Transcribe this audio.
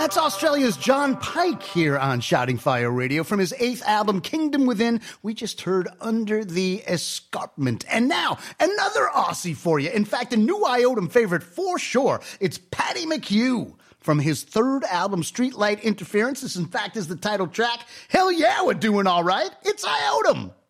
That's Australia's John Pike here on Shouting Fire Radio. From his 8th album, Kingdom Within, we just heard Under the Escarpment. And now, another Aussie for you. In fact, a new Iodum favorite for sure. It's Paddy McHugh. From his 3rd album, Streetlight Interference, this in fact is the title track. Hell yeah, we're doing all right. It's Iodum.